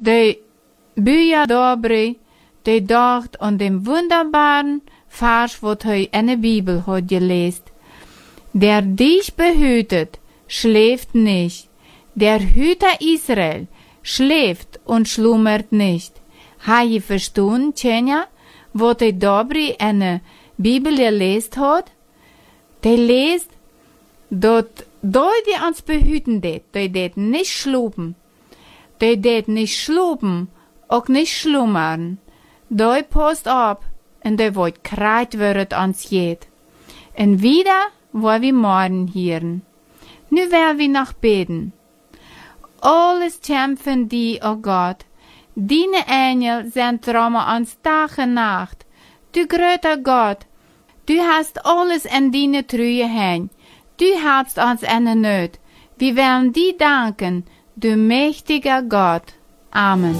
de Bücher dabei, de dacht an dem wunderbaren Vers, was hij in der Bibel hat gelesen. Der dich behütet, schläft nicht. Der Hüter Israel schläft und schlummert nicht. Ha je verstanden, Tjenja, was hij dabei in der Bibel gelesen hat? Der liest, dat die ans behüten det nicht schlupen. Det nicht schlupen, auch nicht schlummern. Die passt ab, und die wird kreit wird ans jet. Und wieder wollen wir morgen hören. Nu werden wir noch beten. Alles kämpfen die, o Gott. Deine Engel sind drammen ans Tag und Nacht. Du größter Gott, du hast alles in deine Treue hängen. Du helpst uns in der Not. Wir wollen dir danken, du mächtiger Gott. Amen.